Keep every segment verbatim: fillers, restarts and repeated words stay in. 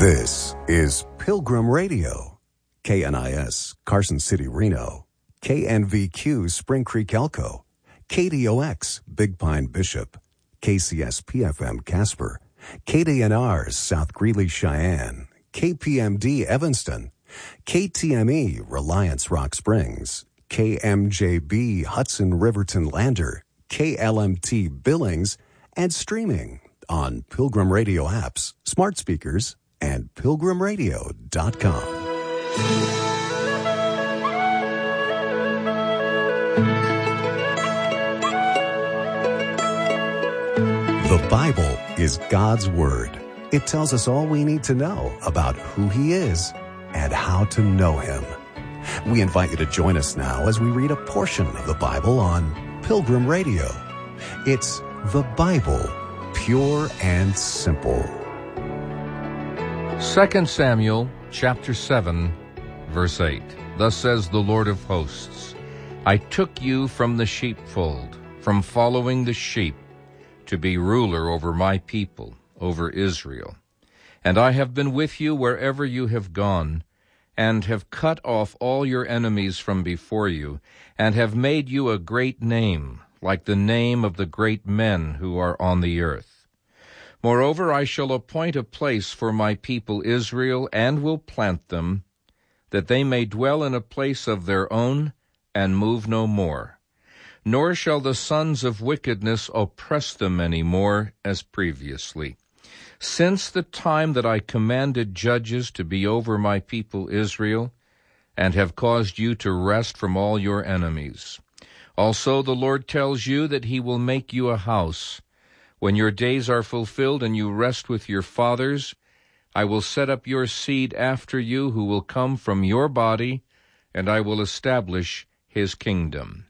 This is Pilgrim Radio, K N I S, Carson City, Reno, K N V Q, Spring Creek, Elko, K D O X, Big Pine, Bishop, K C S P F M, Casper, K D N R, South Greeley, Cheyenne, K P M D, Evanston, K T M E, Reliance, Rock Springs, K M J B, Hudson, Riverton, Lander, K L M T, Billings, and streaming on Pilgrim Radio apps, smart speakers, and pilgrim radio dot com. The Bible is God's Word. It tells us all we need to know about who He is and how to know Him. We invite you to join us now as we read a portion of the Bible on Pilgrim Radio. It's the Bible, pure and simple. Second Samuel chapter seven, verse eight. Thus says the Lord of hosts, I took you from the sheepfold, from following the sheep, to be ruler over my people, over Israel. And I have been with you wherever you have gone, and have cut off all your enemies from before you, and have made you a great name, like the name of the great men who are on the earth. Moreover, I shall appoint a place for my people Israel, and will plant them, that they may dwell in a place of their own, and move no more. Nor shall the sons of wickedness oppress them any more, as previously. Since the time that I commanded judges to be over my people Israel, and have caused you to rest from all your enemies. Also the Lord tells you that he will make you a house. When your days are fulfilled and you rest with your fathers, I will set up your seed after you who will come from your body, and I will establish his kingdom.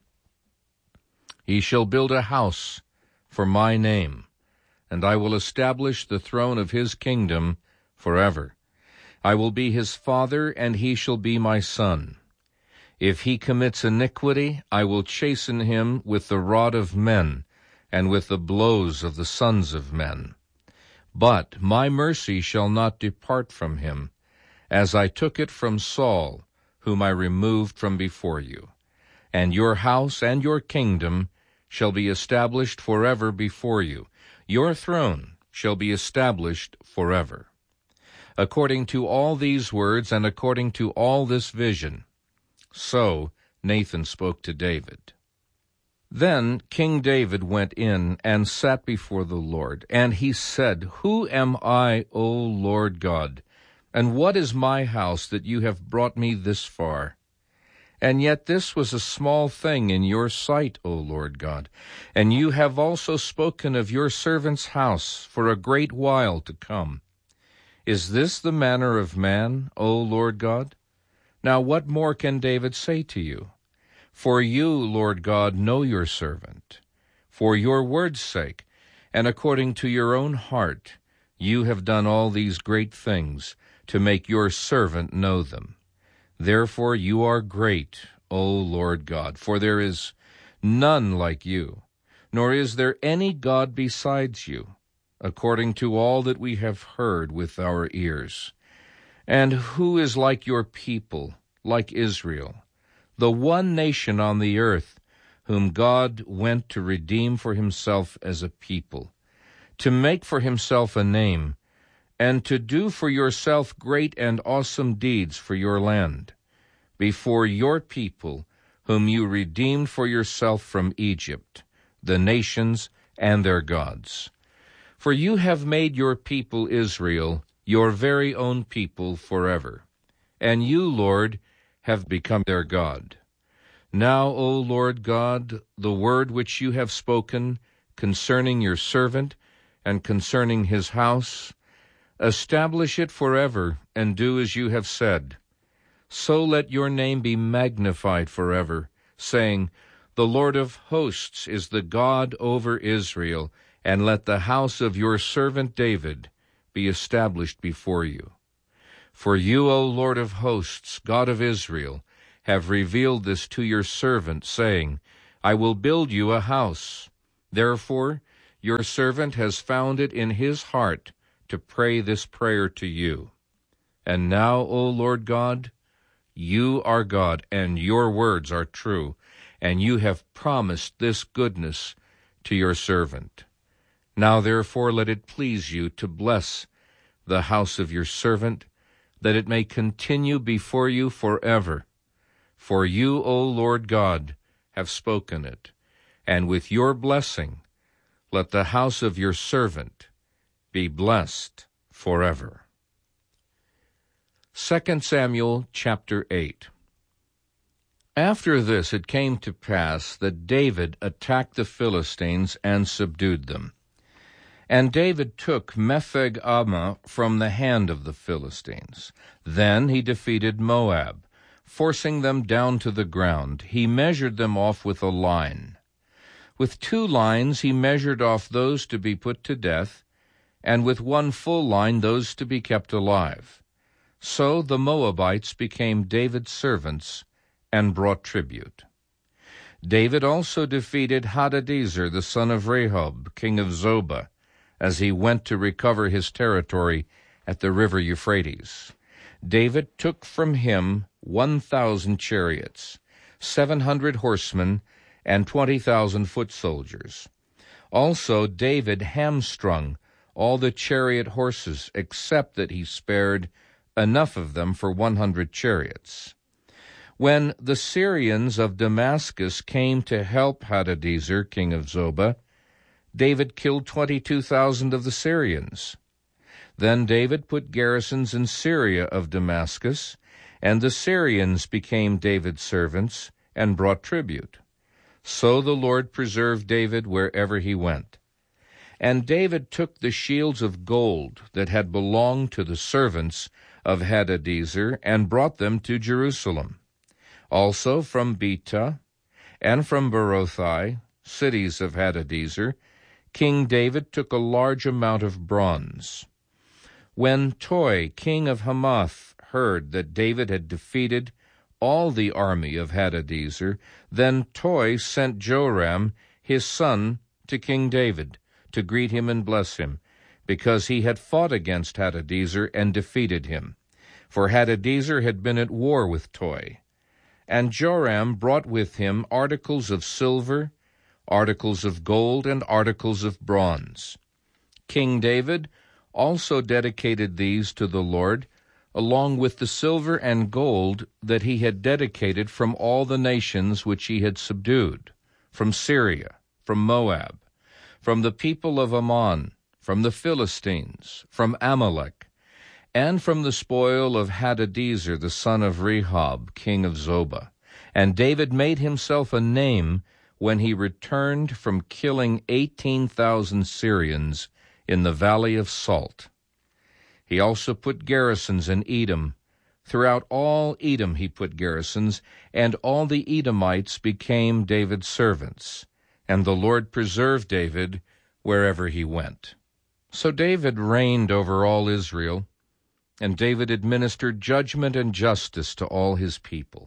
He shall build a house for my name, and I will establish the throne of his kingdom forever. I will be his father, and he shall be my son. If he commits iniquity, I will chasten him with the rod of men, and with the blows of the sons of men. But my mercy shall not depart from him, as I took it from Saul, whom I removed from before you. And your house and your kingdom shall be established forever before you. Your throne shall be established forever. According to all these words, and according to all this vision, so Nathan spoke to David. Then King David went in and sat before the Lord, and he said, Who am I, O Lord God, and what is my house that you have brought me this far? And yet this was a small thing in your sight, O Lord God, and you have also spoken of your servant's house for a great while to come. Is this the manner of man, O Lord God? Now what more can David say to you? For you, Lord God, know your servant. For your word's sake, and according to your own heart, you have done all these great things to make your servant know them. Therefore you are great, O Lord God, for there is none like you, nor is there any God besides you, according to all that we have heard with our ears. And who is like your people, like Israel, the one nation on the earth, whom God went to redeem for himself as a people, to make for himself a name, and to do for yourself great and awesome deeds for your land, before your people, whom you redeemed for yourself from Egypt, the nations and their gods. For you have made your people Israel your very own people forever, and you, Lord, have become their God. Now, O Lord God, the word which you have spoken concerning your servant and concerning his house, establish it forever, and do as you have said. So let your name be magnified forever, saying, The Lord of hosts is the God over Israel, and let the house of your servant David be established before you. For you, O Lord of hosts, God of Israel, have revealed this to your servant, saying, I will build you a house. Therefore your servant has found it in his heart to pray this prayer to you. And now, O Lord God, you are God, and your words are true, and you have promised this goodness to your servant. Now therefore let it please you to bless the house of your servant, that it may continue before you forever. For you, O Lord God, have spoken it, and with your blessing let the house of your servant be blessed forever. Second Samuel chapter eight. After this it came to pass that David attacked the Philistines and subdued them. And David took Mepheg-ammah from the hand of the Philistines. Then he defeated Moab, forcing them down to the ground. He measured them off with a line. With two lines he measured off those to be put to death, and with one full line those to be kept alive. So the Moabites became David's servants and brought tribute. David also defeated Hadadezer, the son of Rehob, king of Zobah, as he went to recover his territory at the river Euphrates. David took from him one thousand chariots, seven hundred horsemen, and twenty thousand foot soldiers. Also David hamstrung all the chariot horses, except that he spared enough of them for one hundred chariots. When the Syrians of Damascus came to help Hadadezer, king of Zobah, David killed twenty-two thousand of the Syrians. Then David put garrisons in Syria of Damascus, and the Syrians became David's servants and brought tribute. So the Lord preserved David wherever he went. And David took the shields of gold that had belonged to the servants of Hadadezer and brought them to Jerusalem. Also from Betah and from Berothai, cities of Hadadezer, King David took a large amount of bronze. When Toi, king of Hamath, heard that David had defeated all the army of Hadadezer, then Toi sent Joram, his son, to King David, to greet him and bless him, because he had fought against Hadadezer and defeated him. For Hadadezer had been at war with Toi. And Joram brought with him articles of silver, articles of gold, and articles of bronze. King David also dedicated these to the Lord, along with the silver and gold that he had dedicated from all the nations which he had subdued, from Syria, from Moab, from the people of Ammon, from the Philistines, from Amalek, and from the spoil of Hadadezer, the son of Rehob, king of Zobah. And David made himself a name when he returned from killing eighteen thousand Syrians in the valley of Salt. He also put garrisons in Edom. Throughout all Edom he put garrisons, and all the Edomites became David's servants. And the Lord preserved David wherever he went. So David reigned over all Israel, and David administered judgment and justice to all his people.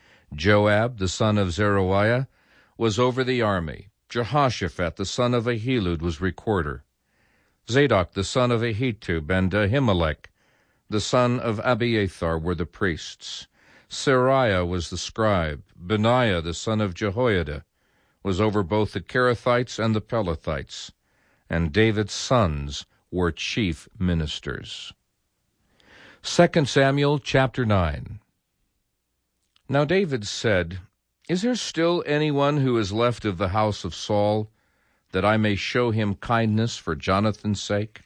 Joab, the son of Zeruiah, was over the army. Jehoshaphat, the son of Ahilud, was recorder. Zadok, the son of Ahitub, and Ahimelech, the son of Abiathar, were the priests. Seraiah was the scribe. Benaiah, the son of Jehoiada, was over both the Kerethites and the Pelethites, and David's sons were chief ministers. Second Samuel chapter nine. Now David said, Is there still anyone who is left of the house of Saul, that I may show him kindness for Jonathan's sake?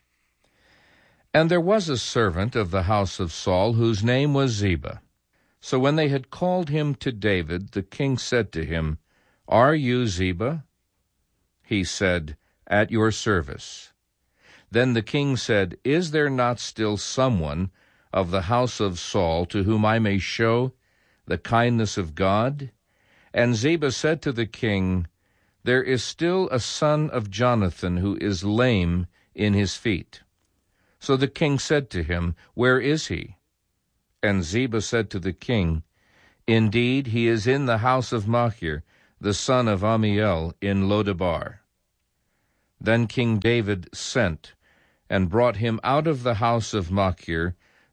And there was a servant of the house of Saul, whose name was Ziba. So when they had called him to David, the king said to him, Are you Ziba? He said, At your service. Then the king said, Is there not still someone of the house of Saul to whom I may show the kindness of God? And Ziba said to the king, There is still a son of Jonathan who is lame in his feet. So the king said to him, Where is he? And Ziba said to the king, Indeed, he is in the house of Machir, the son of Ammiel, in Lodebar. Then King David sent and brought him out of the house of Machir,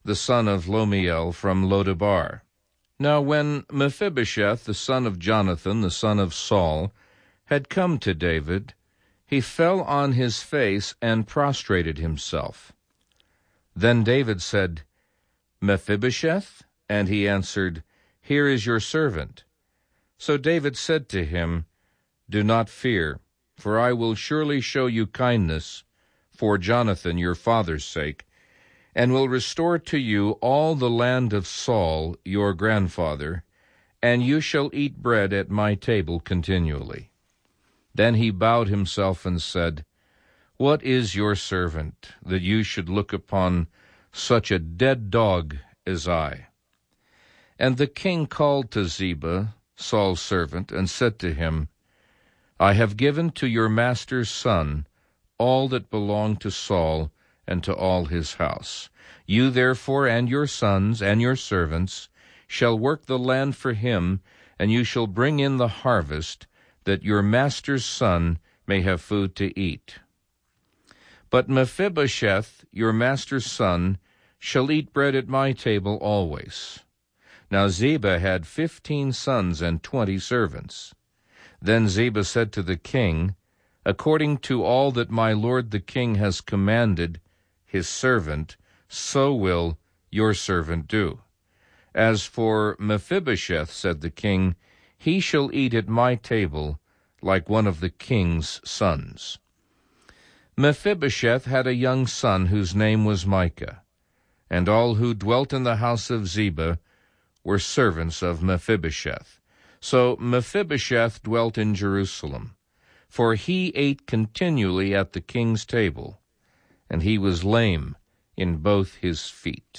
the son of Lomiel from Lodebar. Now when Mephibosheth, the son of Jonathan, the son of Saul, had come to David, he fell on his face and prostrated himself. Then David said, Mephibosheth? And he answered, Here is your servant. So David said to him, Do not fear, for I will surely show you kindness for Jonathan your father's sake, and will restore to you all the land of Saul your grandfather, and you shall eat bread at my table continually. Then he bowed himself and said, What is your servant, that you should look upon such a dead dog as I? And the king called to Ziba, Saul's servant, and said to him, I have given to your master's son all that belonged to Saul and to all his house. You therefore and your sons and your servants shall work the land for him, and you shall bring in the harvest, that your master's son may have food to eat. But Mephibosheth, your master's son, shall eat bread at my table always. Now Ziba had fifteen sons and twenty servants. Then Ziba said to the king, According to all that my lord the king has commanded his servant, so will your servant do. As for Mephibosheth, said the king, he shall eat at my table like one of the king's sons. Mephibosheth had a young son whose name was Micah, and all who dwelt in the house of Ziba were servants of Mephibosheth. So Mephibosheth dwelt in Jerusalem, for he ate continually at the king's table, and he was lame in both his feet.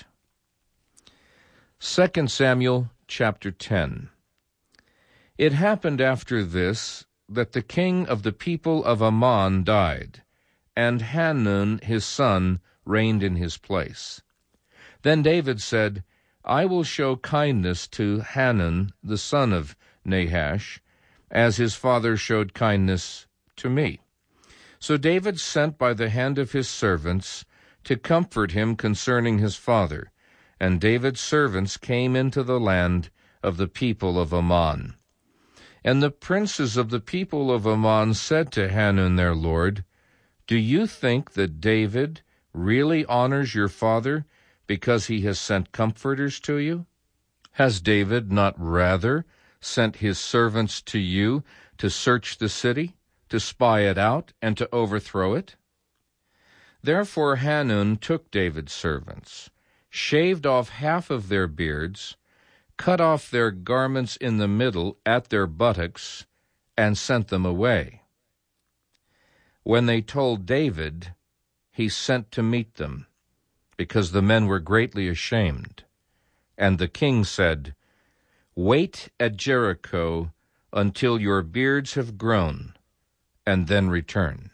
Second Samuel chapter ten. It happened after this that the king of the people of Ammon died, and Hanun his son reigned in his place. Then David said, I will show kindness to Hanun the son of Nahash, as his father showed kindness to me. So David sent by the hand of his servants to comfort him concerning his father, and David's servants came into the land of the people of Ammon. And the princes of the people of Ammon said to Hanun their lord, Do you think that David really honors your father because he has sent comforters to you? Has David not rather sent his servants to you to search the city, to spy it out, and to overthrow it? Therefore Hanun took David's servants, shaved off half of their beards, cut off their garments in the middle at their buttocks, and sent them away. When they told David, he sent to meet them, because the men were greatly ashamed. And the king said, Wait at Jericho until your beards have grown, and then return.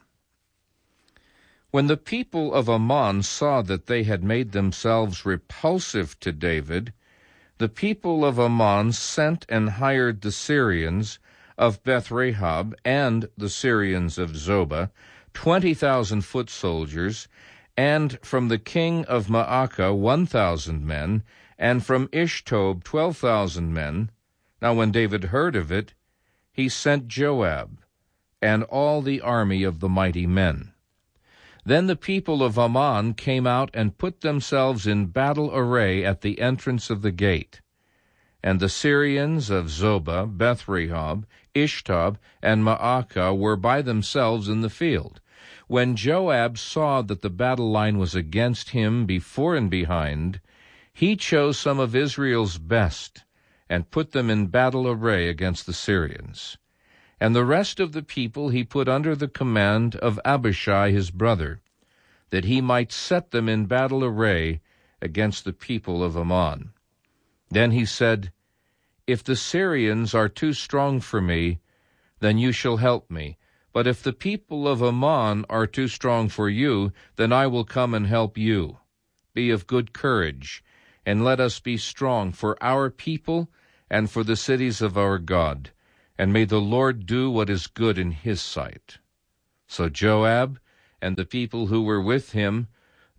When the people of Ammon saw that they had made themselves repulsive to David, the people of Ammon sent and hired the Syrians of Beth-Rahab and the Syrians of Zobah, twenty thousand foot soldiers, and from the king of Maacah one thousand men, and from Ishtob twelve thousand men. Now when David heard of it, he sent Joab, and all the army of the mighty men. Then the people of Ammon came out and put themselves in battle array at the entrance of the gate. And the Syrians of Zobah, Beth-Rahab, Ishtob, and Maacah were by themselves in the field. When Joab saw that the battle line was against him before and behind, he chose some of Israel's best and put them in battle array against the Syrians. And the rest of the people he put under the command of Abishai his brother, that he might set them in battle array against the people of Ammon. Then he said, If the Syrians are too strong for me, then you shall help me. But if the people of Ammon are too strong for you, then I will come and help you. Be of good courage, and let us be strong for our people and for the cities of our God. And may the Lord do what is good in his sight. So Joab and the people who were with him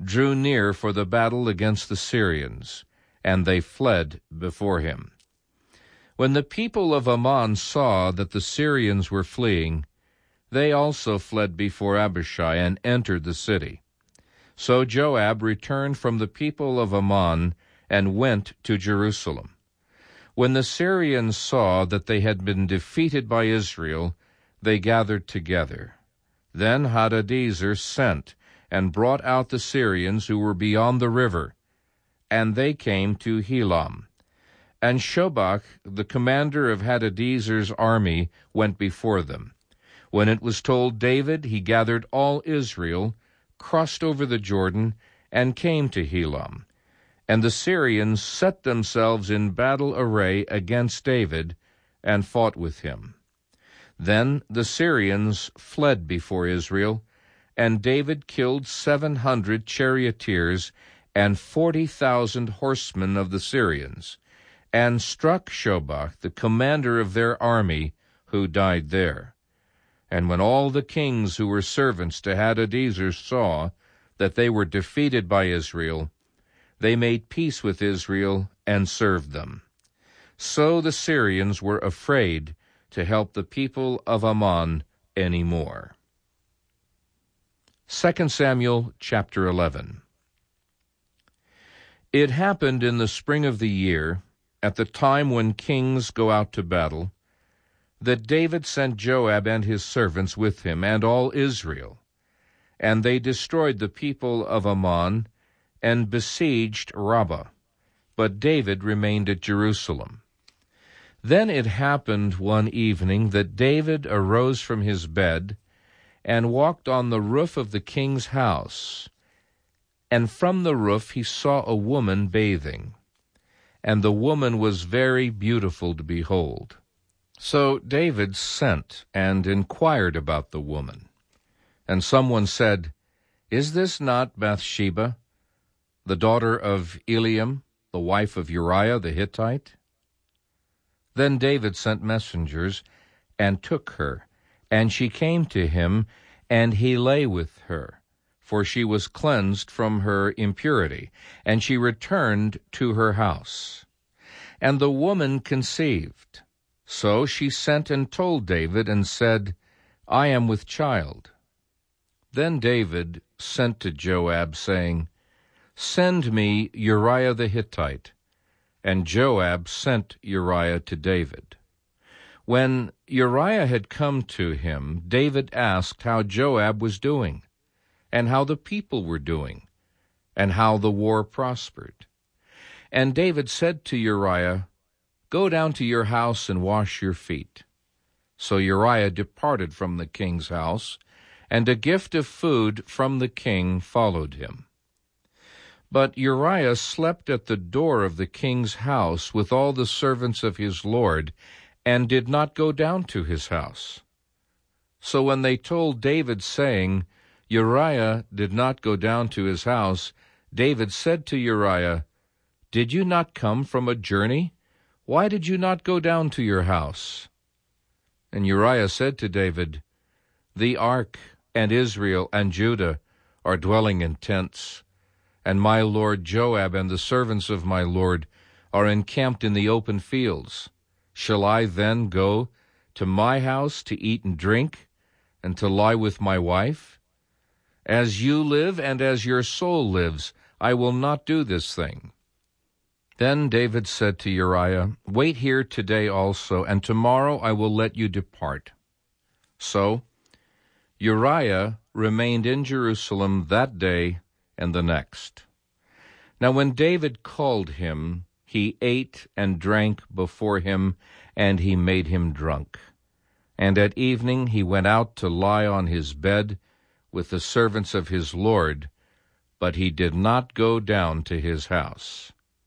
drew near for the battle against the Syrians, and they fled before him. When the people of Ammon saw that the Syrians were fleeing, they also fled before Abishai and entered the city. So Joab returned from the people of Ammon and went to Jerusalem. When the Syrians saw that they had been defeated by Israel, they gathered together. Then Hadadezer sent and brought out the Syrians who were beyond the river, and they came to Helam. And Shobach, the commander of Hadadezer's army, went before them. When it was told David, he gathered all Israel, crossed over the Jordan, and came to Helam. And the Syrians set themselves in battle array against David, and fought with him. Then the Syrians fled before Israel, and David killed seven hundred charioteers and forty thousand horsemen of the Syrians, and struck Shobach, the commander of their army, who died there. And when all the kings who were servants to Hadadezer saw that they were defeated by Israel, they made peace with Israel and served them. So the Syrians were afraid to help the people of Ammon any more. Second Samuel chapter eleven. It happened in the spring of the year, at the time when kings go out to battle, that David sent Joab and his servants with him, and all Israel. And they destroyed the people of Ammon, and besieged Rabbah. But David remained at Jerusalem. Then it happened one evening that David arose from his bed, and walked on the roof of the king's house. And from the roof he saw a woman bathing, and the woman was very beautiful to behold. So David sent and inquired about the woman. And someone said, "Is this not Bathsheba, the daughter of Eliam, the wife of Uriah the Hittite?" Then David sent messengers, and took her, and she came to him, and he lay with her, for she was cleansed from her impurity, and she returned to her house. And the woman conceived. So she sent and told David, and said, "I am with child." Then David sent to Joab, saying, "Send me Uriah the Hittite." And Joab sent Uriah to David. When Uriah had come to him, David asked how Joab was doing, and how the people were doing, and how the war prospered. And David said to Uriah, "Go down to your house and wash your feet." So Uriah departed from the king's house, and a gift of food from the king followed him. But Uriah slept at the door of the king's house with all the servants of his lord, and did not go down to his house. So when they told David, saying, "Uriah did not go down to his house," David said to Uriah, "Did you not come from a journey? Why did you not go down to your house?" And Uriah said to David, "The ark and Israel and Judah are dwelling in tents, and my lord Joab and the servants of my lord are encamped in the open fields. Shall I then go to my house to eat and drink, and to lie with my wife? As you live and as your soul lives, I will not do this thing." Then David said to Uriah, "Wait here today also, and tomorrow I will let you depart." So Uriah remained in Jerusalem that day and the next. Now when David called him, he ate and drank before him, and he made him drunk. And at evening he went out to lie on his bed with the servants of his lord, but he did not go down to his house.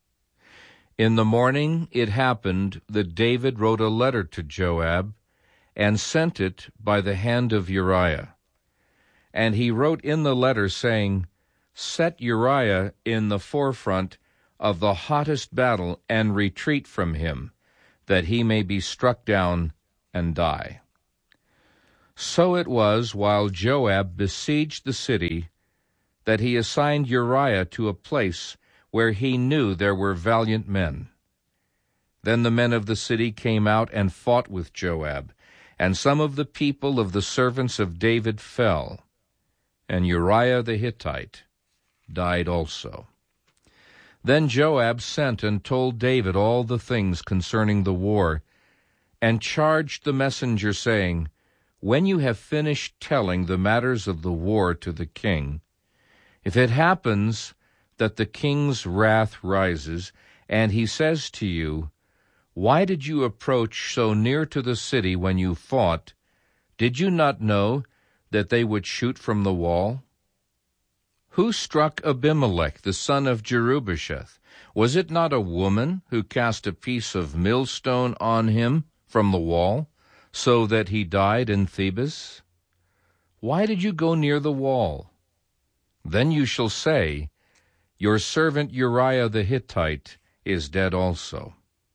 In the morning it happened that David wrote a letter to Joab, and sent it by the hand of Uriah. And he wrote in the letter, saying, "Set Uriah in the forefront of the hottest battle, and retreat from him, that he may be struck down and die." So it was, while Joab besieged the city, that he assigned Uriah to a place where he knew there were valiant men. Then the men of the city came out and fought with Joab, and some of the people of the servants of David fell, and Uriah the Hittite died also. Then Joab sent and told David all the things concerning the war, and charged the messenger, saying, When you have finished telling the matters of the war to the king, if it happens that the king's wrath rises, and he says to you, Why did you approach so near to the city when you fought? Did you not know that they would shoot from the wall? Who struck Abimelech, the son of Jerubbesheth? Was it not a woman who cast a piece of millstone on him from the wall, so that he died in Thebez? Why did you go near the wall? Then you shall say, Your servant Uriah the Hittite is dead also.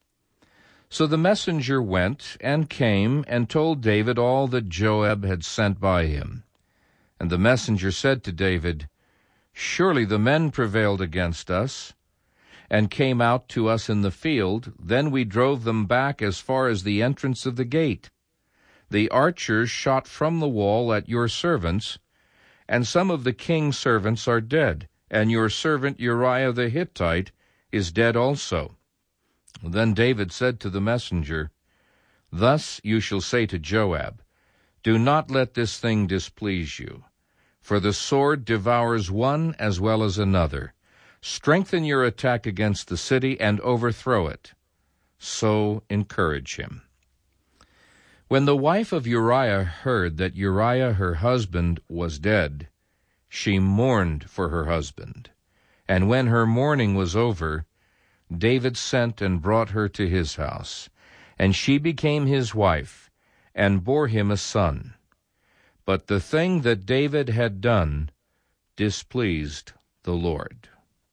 So the messenger went and came and told David all that Joab had sent by him. And the messenger said to David, Surely the men prevailed against us, and came out to us in the field. Then we drove them back as far as the entrance of the gate. The archers shot from the wall at your servants, and some of the king's servants are dead, and your servant Uriah the Hittite is dead also. Then David said to the messenger, Thus you shall say to Joab, Do not let this thing displease you, for the sword devours one as well as another. Strengthen your attack against the city and overthrow it. So encourage him. When the wife of Uriah heard that Uriah her husband was dead, she mourned for her husband. And when her mourning was over, David sent and brought her to his house, and she became his wife, and bore him a son. But the thing that David had done displeased the Lord.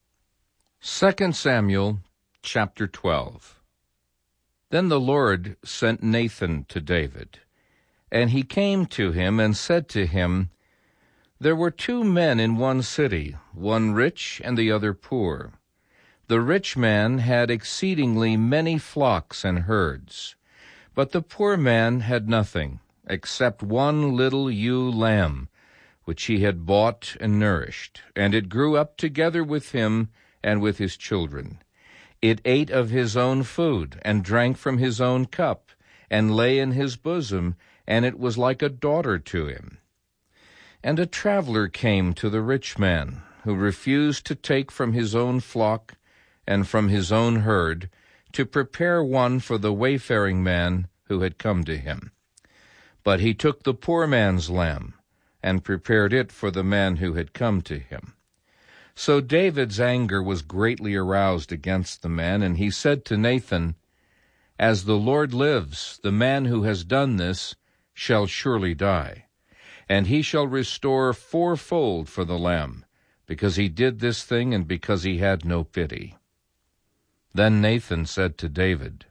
Second Samuel chapter twelve. Then the Lord sent Nathan to David, and he came to him and said to him, There were two men in one city, one rich and the other poor. The rich man had exceedingly many flocks and herds, but the poor man had nothing, except one little ewe lamb, which he had bought and nourished, and it grew up together with him and with his children. It ate of his own food, and drank from his own cup, and lay in his bosom, and it was like a daughter to him. And a traveler came to the rich man, who refused to take from his own flock and from his own herd, to prepare one for the wayfaring man who had come to him. But he took the poor man's lamb, and prepared it for the man who had come to him. So David's anger was greatly aroused against the man, and he said to Nathan, As the Lord lives, the man who has done this shall surely die, and he shall restore fourfold for the lamb, because he did this thing and because he had no pity. Then Nathan said to David,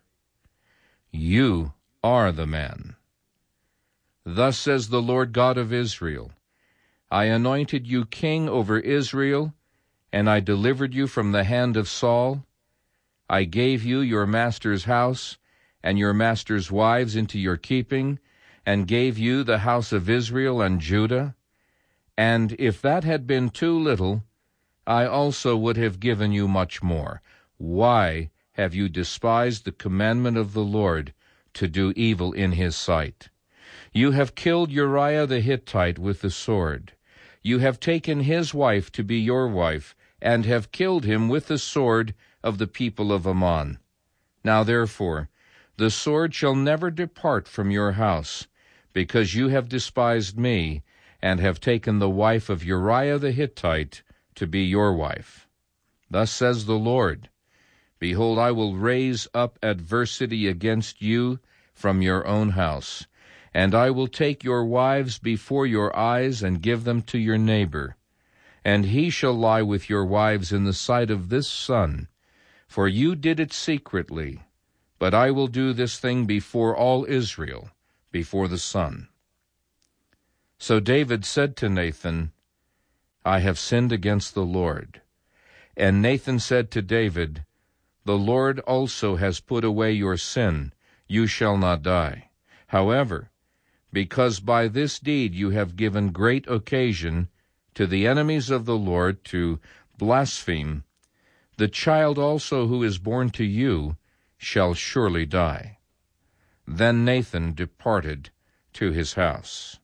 You are the man. Thus says the Lord God of Israel, I anointed you king over Israel, and I delivered you from the hand of Saul. I gave you your master's house and your master's wives into your keeping, and gave you the house of Israel and Judah. And if that had been too little, I also would have given you much more. Why have you despised the commandment of the Lord to do evil in his sight? You have killed Uriah the Hittite with the sword. You have taken his wife to be your wife, and have killed him with the sword of the people of Ammon. Now therefore, the sword shall never depart from your house, because you have despised me, and have taken the wife of Uriah the Hittite to be your wife. Thus says the Lord, Behold, I will raise up adversity against you from your own house, and I will take your wives before your eyes and give them to your neighbor. And he shall lie with your wives in the sight of this sun, for you did it secretly, but I will do this thing before all Israel, before the sun. So David said to Nathan, I have sinned against the Lord. And Nathan said to David, The Lord also has put away your sin. You shall not die. However, because by this deed you have given great occasion to the enemies of the Lord to blaspheme, the child also who is born to you shall surely die. Then Nathan departed to his house.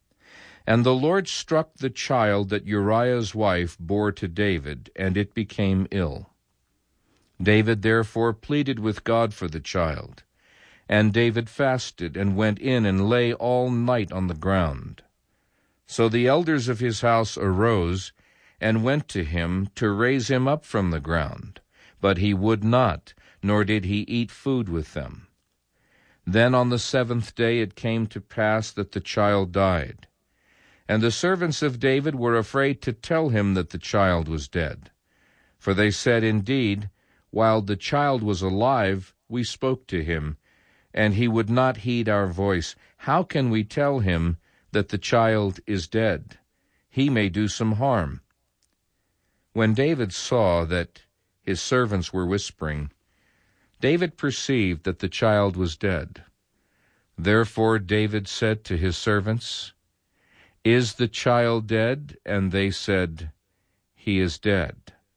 And the Lord struck the child that Uriah's wife bore to David, and it became ill. David therefore pleaded with God for the child. And David fasted and went in and lay all night on the ground. So the elders of his house arose and went to him to raise him up from the ground. But he would not, nor did he eat food with them. Then on the seventh day it came to pass that the child died. And the servants of David were afraid to tell him that the child was dead. For they said, Indeed, while the child was alive, we spoke to him, and he would not heed our voice. How can we tell him that the child is dead? He may do some harm. When David saw that his servants were whispering, David perceived that the child was dead. Therefore David said to his servants, Is the child dead? And they said, He is dead.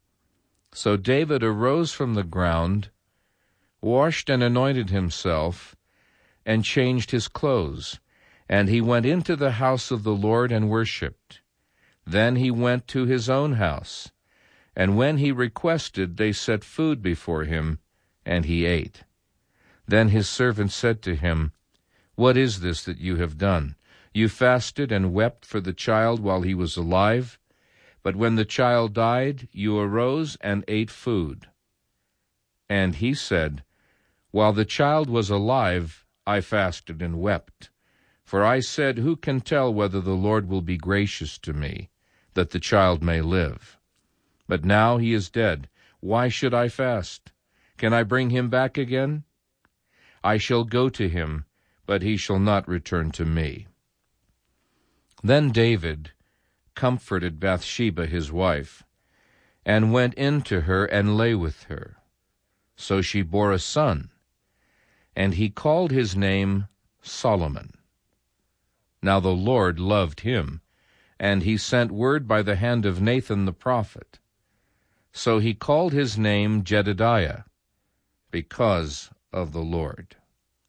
So David arose from the ground, washed and anointed himself, and changed his clothes. And he went into the house of the Lord and worshipped. Then he went to his own house. And when he requested, they set food before him, and he ate. Then his servant said to him, What is this that you have done? You fasted and wept for the child while he was alive, but when the child died, you arose and ate food. And he said, While the child was alive, I fasted and wept. For I said, Who can tell whether the Lord will be gracious to me, that the child may live? But now he is dead. Why should I fast? Can I bring him back again? I shall go to him, but he shall not return to me. Then David comforted Bathsheba his wife, and went in to her and lay with her. So she bore a son, and he called his name Solomon. Now the Lord loved him, and he sent word by the hand of Nathan the prophet. So he called his name Jedidiah, because of the Lord.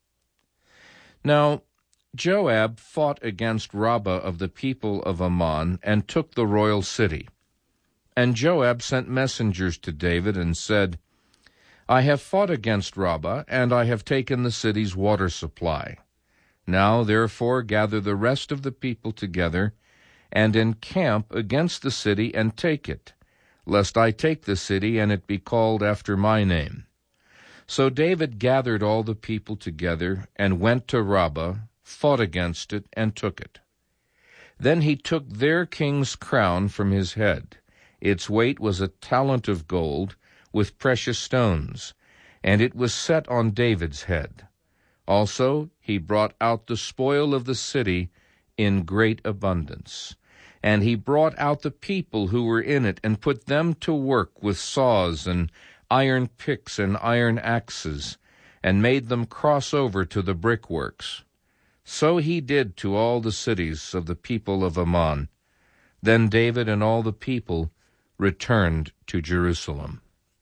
Now Joab fought against Rabbah of the people of Ammon, and took the royal city. And Joab sent messengers to David, and said, I have fought against Rabbah, and I have taken the city's water supply. Now therefore gather the rest of the people together, and encamp against the city, and take it, lest I take the city, and it be called after my name. So David gathered all the people together, and went to Rabbah, fought against it, and took it. Then he took their king's crown from his head. Its weight was a talent of gold, with precious stones, and it was set on David's head. Also he brought out the spoil of the city in great abundance. And he brought out the people who were in it, and put them to work with saws and iron picks and iron axes, and made them cross over to the brickworks. So he did to all the cities of the people of Ammon. Then David and all the people returned to Jerusalem.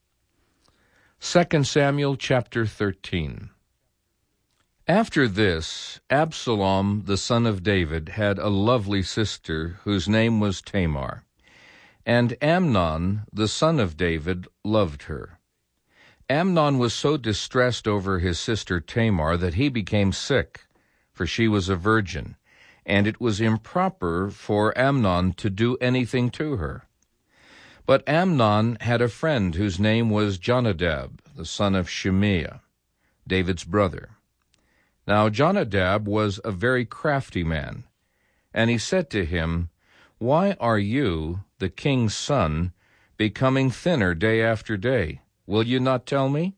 Second Samuel chapter thirteen. After this, Absalom the son of David had a lovely sister whose name was Tamar, and Amnon the son of David loved her. Amnon was so distressed over his sister Tamar that he became sick, for she was a virgin, and it was improper for Amnon to do anything to her. But Amnon had a friend whose name was Jonadab, the son of Shimeah, David's brother. Now Jonadab was a very crafty man, and he said to him, Why are you, the king's son, becoming thinner day after day? Will you not tell me?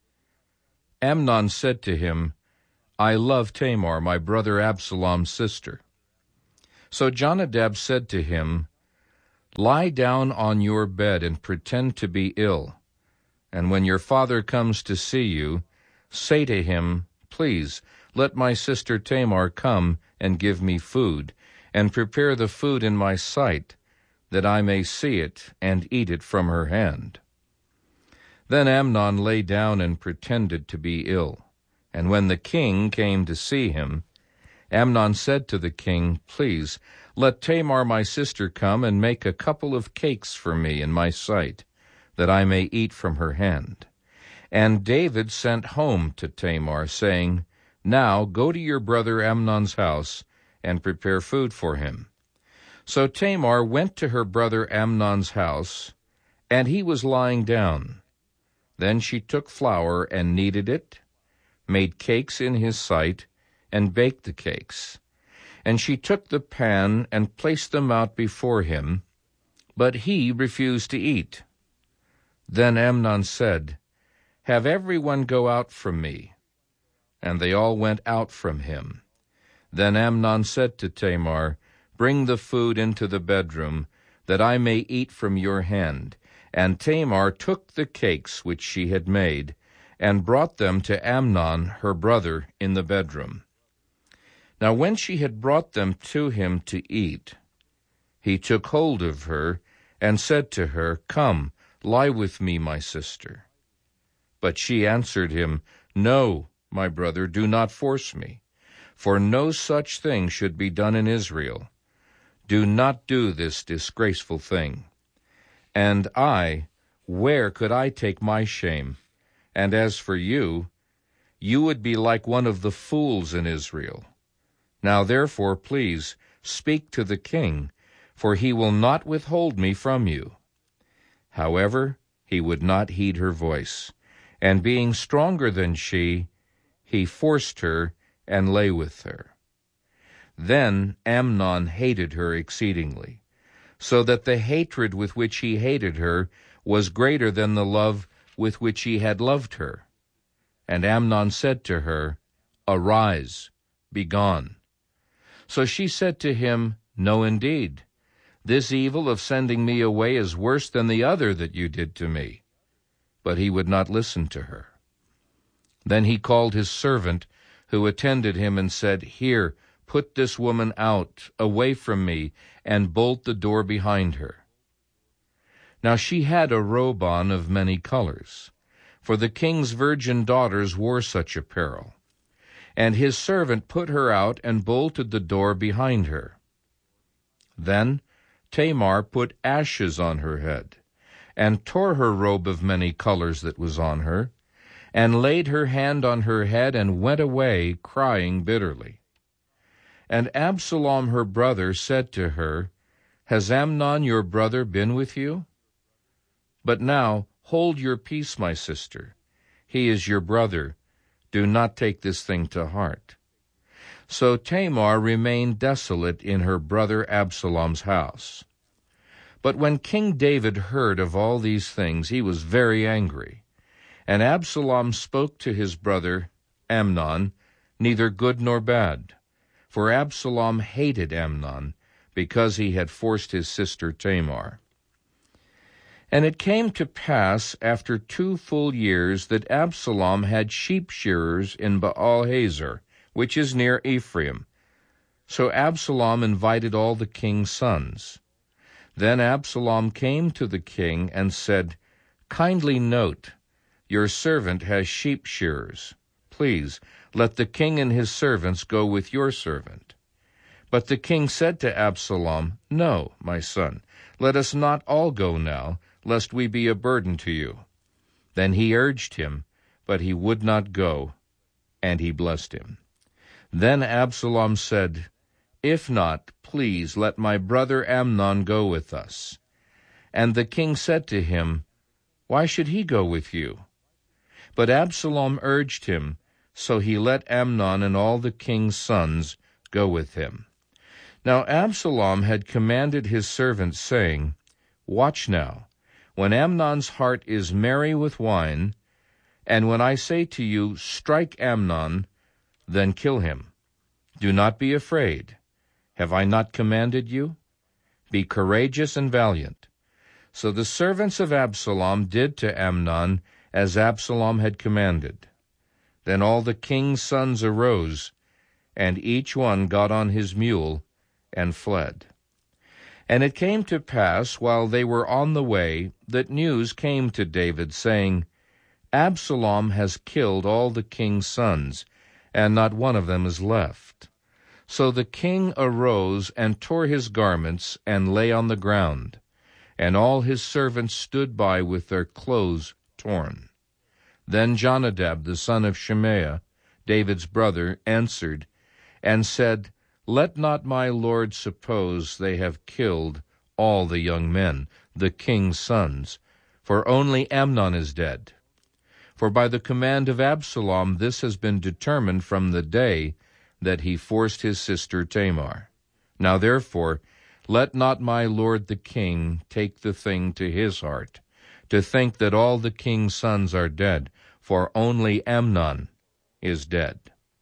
Amnon said to him, I love Tamar, my brother Absalom's sister. So Jonadab said to him, Lie down on your bed and pretend to be ill, and when your father comes to see you, say to him, Please, let my sister Tamar come and give me food, and prepare the food in my sight, that I may see it and eat it from her hand. Then Amnon lay down and pretended to be ill. And when the king came to see him, Amnon said to the king, Please, let Tamar my sister come and make a couple of cakes for me in my sight, that I may eat from her hand. And David sent home to Tamar, saying, Now go to your brother Amnon's house and prepare food for him. So Tamar went to her brother Amnon's house, and he was lying down. Then she took flour and kneaded it, made cakes in his sight, and baked the cakes. And she took the pan and placed them out before him, but he refused to eat. Then Amnon said, Have everyone go out from me. And they all went out from him. Then Amnon said to Tamar, Bring the food into the bedroom, that I may eat from your hand. And Tamar took the cakes which she had made, and brought them to Amnon her brother in the bedroom. Now when she had brought them to him to eat, he took hold of her, and said to her, Come, lie with me, my sister. But she answered him, No, my brother, do not force me, for no such thing should be done in Israel. Do not do this disgraceful thing. And I, where could I take my shame? And as for you, you would be like one of the fools in Israel. Now therefore, please, speak to the king, for he will not withhold me from you. However, he would not heed her voice, and being stronger than she, he forced her and lay with her. Then Amnon hated her exceedingly, so that the hatred with which he hated her was greater than the love with which he had loved her. And Amnon said to her, Arise, be gone. So she said to him, No, indeed. This evil of sending me away is worse than the other that you did to me. But he would not listen to her. Then he called his servant, who attended him, and said, Here, put this woman out, away from me, and bolt the door behind her. Now she had a robe on of many colors, for the king's virgin daughters wore such apparel. And his servant put her out and bolted the door behind her. Then Tamar put ashes on her head, and tore her robe of many colors that was on her, and laid her hand on her head, and went away, crying bitterly. And Absalom her brother said to her, Has Amnon your brother been with you? But now hold your peace, my sister. He is your brother. Do not take this thing to heart. So Tamar remained desolate in her brother Absalom's house. But when King David heard of all these things, he was very angry. And Absalom spoke to his brother Amnon, neither good nor bad. For Absalom hated Amnon, because he had forced his sister Tamar. And it came to pass after two full years that Absalom had sheep shearers in Baal-hazor, which is near Ephraim. So Absalom invited all the king's sons. Then Absalom came to the king and said, Kindly note, your servant has sheep shearers. Please, let the king and his servants go with your servant. But the king said to Absalom, No, my son, let us not all go now, lest we be a burden to you. Then he urged him, but he would not go, and he blessed him. Then Absalom said, If not, please let my brother Amnon go with us. And the king said to him, Why should he go with you? But Absalom urged him, so he let Amnon and all the king's sons go with him. Now Absalom had commanded his servants, saying, Watch now, when Amnon's heart is merry with wine, and when I say to you, Strike Amnon, then kill him. Do not be afraid. Have I not commanded you? Be courageous and valiant." So the servants of Absalom did to Amnon as Absalom had commanded. Then all the king's sons arose, and each one got on his mule and fled. And it came to pass, while they were on the way, that news came to David, saying, "Absalom has killed all the king's sons, and not one of them is left." So the king arose and tore his garments and lay on the ground, and all his servants stood by with their clothes torn. Then Jonadab the son of Shimea, David's brother, answered and said, "Let not my lord suppose they have killed all the young men, the king's sons, for only Amnon is dead. For by the command of Absalom this has been determined from the day that he forced his sister Tamar. Now therefore let not my lord the king take the thing to his heart, to think that all the king's sons are dead, for only Amnon is dead."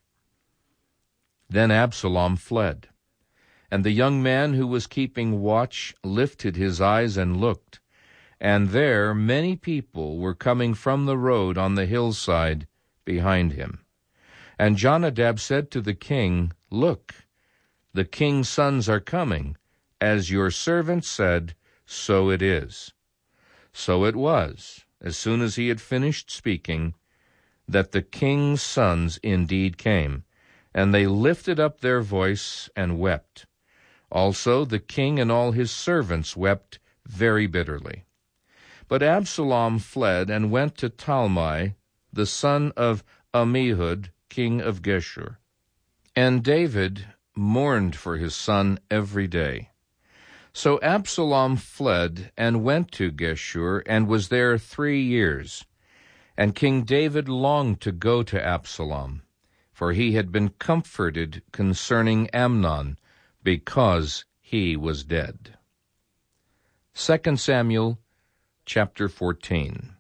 Then Absalom fled, and the young man who was keeping watch lifted his eyes and looked, and there many people were coming from the road on the hillside behind him. And Jonadab said to the king, "Look, the king's sons are coming. As your servant said, so it is." So it was, as soon as he had finished speaking, that the king's sons indeed came, and they lifted up their voice and wept. Also the king and all his servants wept very bitterly. But Absalom fled and went to Talmai, the son of Ammihud, king of Geshur. And David mourned for his son every day. So Absalom fled and went to Geshur, and was there three years. And King David longed to go to Absalom, for he had been comforted concerning Amnon, because he was dead. Second Samuel chapter fourteen.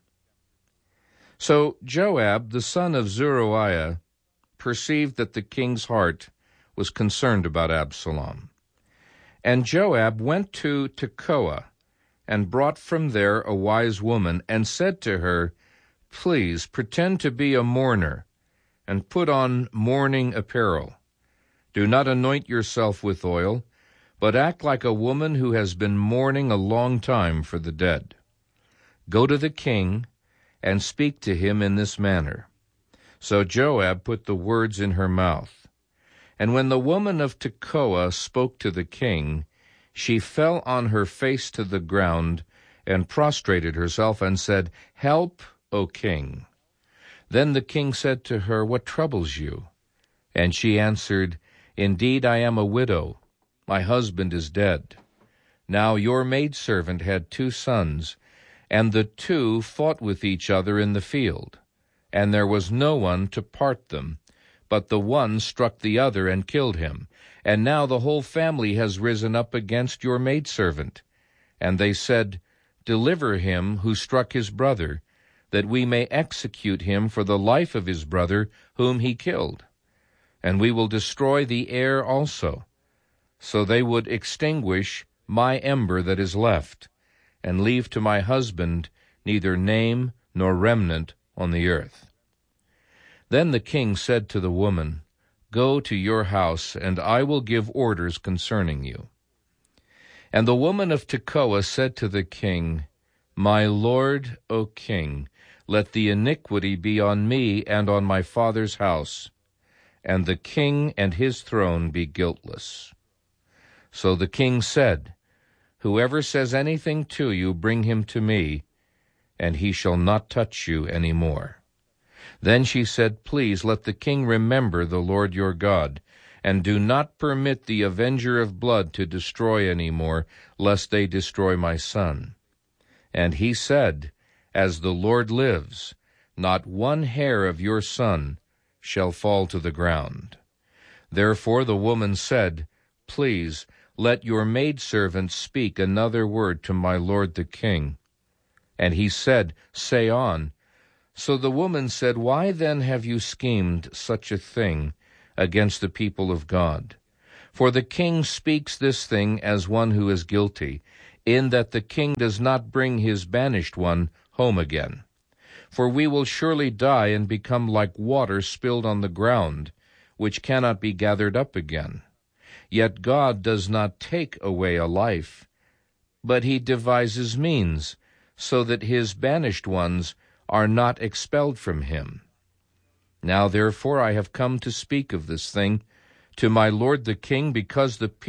So Joab, the son of Zeruiah, perceived that the king's heart was concerned about Absalom. And Joab went to Tekoa, and brought from there a wise woman, and said to her, "Please pretend to be a mourner, and put on mourning apparel. Do not anoint yourself with oil, but act like a woman who has been mourning a long time for the dead. Go to the king, and speak to him in this manner." So Joab put the words in her mouth. And when the woman of Tekoa spoke to the king, she fell on her face to the ground, and prostrated herself, and said, "Help, O king." Then the king said to her, "What troubles you?" And she answered, "Indeed I am a widow. My husband is dead. Now your maidservant had two sons, and the two fought with each other in the field, and there was no one to part them, but the one struck the other and killed him. And now the whole family has risen up against your maidservant. And they said, 'Deliver him who struck his brother, that we may execute him for the life of his brother whom he killed. And we will destroy the heir also.' So they would extinguish my ember that is left, and leave to my husband neither name nor remnant on the earth." Then the king said to the woman, "Go to your house, and I will give orders concerning you." And the woman of Tekoa said to the king, "My lord, O king, let the iniquity be on me and on my father's house, and the king and his throne be guiltless." So the king said, "Whoever says anything to you, bring him to me, and he shall not touch you any more." Then she said, "Please let the king remember the Lord your God, and do not permit the avenger of blood to destroy any more, lest they destroy my son." And he said, "As the Lord lives, not one hair of your son shall fall to the ground." Therefore the woman said, "Please let your maidservant speak another word to my lord the king." And he said, "Say on." So the woman said, "Why then have you schemed such a thing against the people of God? For the king speaks this thing as one who is guilty, in that the king does not bring his banished one home again. For we will surely die and become like water spilled on the ground, which cannot be gathered up again. Yet God does not take away a life, but he devises means, so that his banished ones are not expelled from him. Now therefore I have come to speak of this thing to my lord the king, because the people